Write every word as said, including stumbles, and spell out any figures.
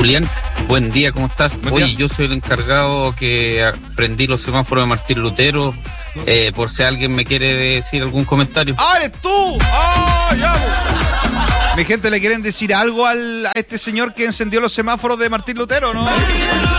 Julián, buen día, ¿cómo estás? Buen Oye, día. yo soy el encargado que prendí los semáforos de Martín Lutero, eh, por si alguien me quiere decir algún comentario. ¡Ah, eres tú! ¡Ah, ya! Mi gente, ¿le quieren decir algo al, a este señor que encendió los semáforos de Martín Lutero, no?